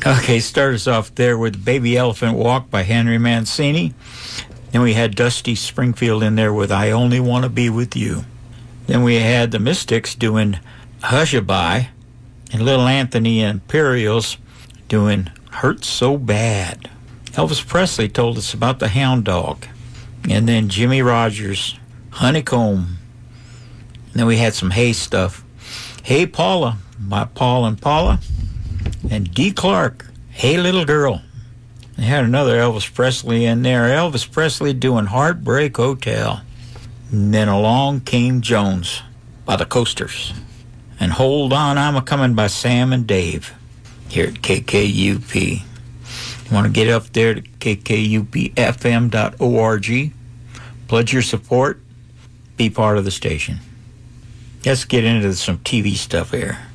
Okay, start us off there with Baby Elephant Walk by Henry Mancini. Then we had Dusty Springfield in there with I Only Want to Be With You. Then we had the Mystics doing Hushabye, and Little Anthony Imperials doing Hurt So Bad. Elvis Presley told us about the Hound Dog. And then Jimmy Rogers, Honeycomb. And then we had some Hey stuff. Hey Paula by Paul and Paula. And Dee Clark, Hey Little Girl. They had another Elvis Presley in there. Elvis Presley doing Heartbreak Hotel. And then Along Came Jones by the Coasters. And Hold On, I'm A-Comin' by Sam and Dave here at KKUP. You want to get up there to kkupfm.org. Pledge your support. Be part of the station. Let's get into some TV stuff here.